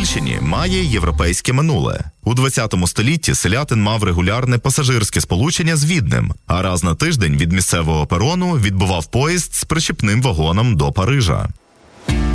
Подільщині має європейське минуле. У 20 столітті селятин мав регулярне пасажирське сполучення з Віднем, а раз на тиждень від місцевого перону відбував поїзд з причіпним вагоном до Парижа.